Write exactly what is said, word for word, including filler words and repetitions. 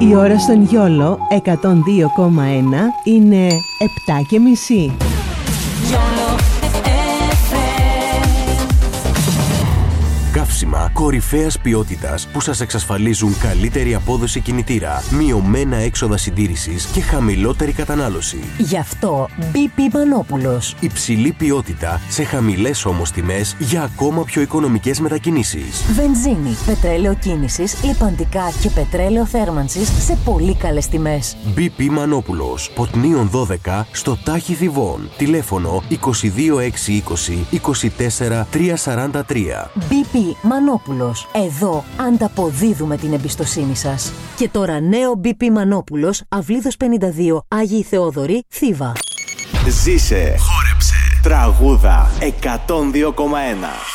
Η ώρα στον Γιόλο εκατόν δύο κόμμα ένα είναι επτά και μισή. Καύσιμα κορυφαίας ποιότητας που σας εξασφαλίζουν καλύτερη απόδοση κινητήρα, μειωμένα έξοδα συντήρησης και χαμηλότερη κατανάλωση. Γι' αυτό μπι πι Μανόπουλος. Υψηλή ποιότητα σε χαμηλές όμως τιμές για ακόμα πιο οικονομικές μετακινήσεις. Βενζίνη, πετρέλαιο κίνησης, λιπαντικά και πετρέλαιο θέρμανσης σε πολύ καλές τιμές. μπι πι Μανόπουλος, Ποτνίων δώδεκα, στο Τάχι Θηβών. Τηλέφωνο είκοσι δύο έξι είκοσι είκοσι τέσσερα τριακόσια σαράντα τρία. μπι πι Μανόπουλος. Εδώ ανταποδίδουμε την εμπιστοσύνη σας. Και τώρα νέο μπι πι Μανόπουλος, Αυλίδος πενήντα δύο, Άγιοι Θεόδωροι, Θήβα. Ζήσε. Χόρεψε. Τραγούδα εκατόν δύο κόμμα ένα.